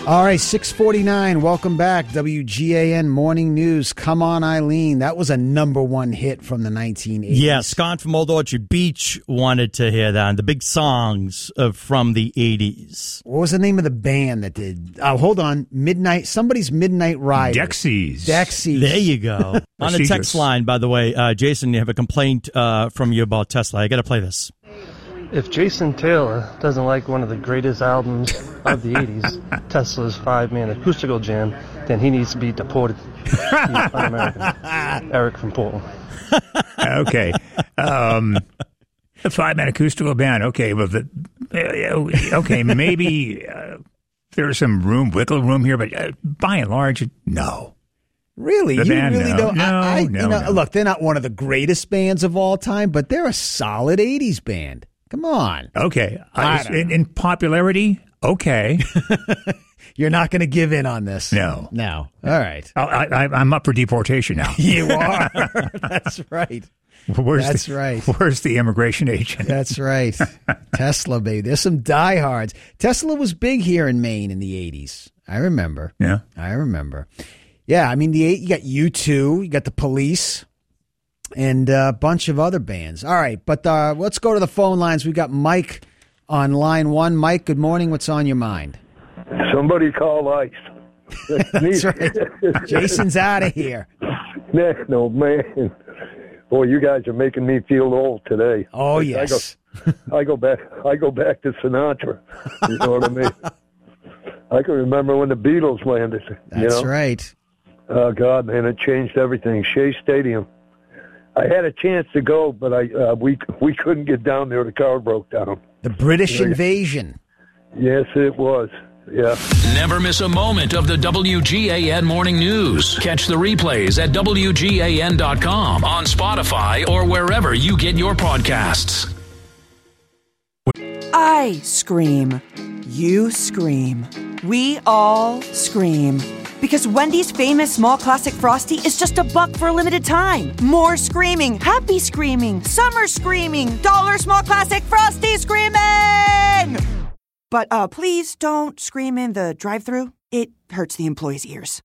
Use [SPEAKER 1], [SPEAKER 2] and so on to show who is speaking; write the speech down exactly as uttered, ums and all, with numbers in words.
[SPEAKER 1] All right, six forty-nine. Welcome back. W G A N Morning News. Come on, Eileen. That was a number one hit from the nineteen eighties.
[SPEAKER 2] Yeah, Scott from Old Orchard Beach wanted to hear that. And the big songs of, from the eighties.
[SPEAKER 1] What was the name of the band that did? Oh, hold on. Midnight. Somebody's Midnight Ride.
[SPEAKER 3] Dexys.
[SPEAKER 1] Dexys.
[SPEAKER 2] There you go. On the text line, by the way, uh, Jason, you have a complaint uh, from you about Tesla. I got to play this.
[SPEAKER 4] If Jason Taylor doesn't like one of the greatest albums of the eighties, Tesla's five-man acoustical jam, then he needs to be deported. He's un-American. Eric from Portland.
[SPEAKER 3] Okay. Um, a five-man acoustical band. Okay. Well, the, uh, okay, maybe uh, there's some room, wiggle room here, but uh, by and large, no.
[SPEAKER 1] Really?
[SPEAKER 3] The
[SPEAKER 1] you
[SPEAKER 3] band,
[SPEAKER 1] really
[SPEAKER 3] no.
[SPEAKER 1] don't?
[SPEAKER 3] No,
[SPEAKER 1] I, I,
[SPEAKER 3] no,
[SPEAKER 1] you know,
[SPEAKER 3] no.
[SPEAKER 1] Look, they're not one of the greatest bands of all time, but they're a solid eighties band. Come on.
[SPEAKER 3] Okay.
[SPEAKER 1] I
[SPEAKER 3] Uh,
[SPEAKER 1] don't
[SPEAKER 3] in,
[SPEAKER 1] know.
[SPEAKER 3] in popularity, okay.
[SPEAKER 1] You're not going to give in on this.
[SPEAKER 3] No.
[SPEAKER 1] No. All right.
[SPEAKER 3] I, I, I'm up for deportation now.
[SPEAKER 1] You are. That's right.
[SPEAKER 3] Where's
[SPEAKER 1] That's
[SPEAKER 3] the,
[SPEAKER 1] right.
[SPEAKER 3] Where's the immigration agent?
[SPEAKER 1] That's right. Tesla, baby. There's some diehards. Tesla was big here in Maine in the eighties. I remember.
[SPEAKER 3] Yeah.
[SPEAKER 1] I remember. Yeah, I mean, the eight, you got U two, you got the Police, and a bunch of other bands. All right, but uh, let's go to the phone lines. We've got Mike on line one. Mike, good morning. What's on your mind?
[SPEAKER 5] Somebody call ICE.
[SPEAKER 1] That's right. Jason's out of here.
[SPEAKER 5] Man, no, man. Boy, you guys are making me feel old today.
[SPEAKER 1] Oh,
[SPEAKER 5] I
[SPEAKER 1] yes.
[SPEAKER 5] go, I go back. I go back to Sinatra. You know what I mean? I can remember when the Beatles landed.
[SPEAKER 1] That's
[SPEAKER 5] you know?
[SPEAKER 1] right.
[SPEAKER 5] Oh God, man, it changed everything. Shea Stadium. I had a chance to go, but I uh, we we couldn't get down there. The car broke down.
[SPEAKER 1] The British invasion.
[SPEAKER 5] Yes, it was. Yeah.
[SPEAKER 6] Never miss a moment of the W G A N Morning News. Catch the replays at W G A N dot com, on Spotify, or wherever you get your podcasts.
[SPEAKER 7] I scream. You scream. We all scream. Because Wendy's famous small classic Frosty is just a buck for a limited time. More screaming, happy screaming, summer screaming, dollar small classic Frosty screaming! But uh, please don't scream in the drive-thru. It hurts the employees' ears.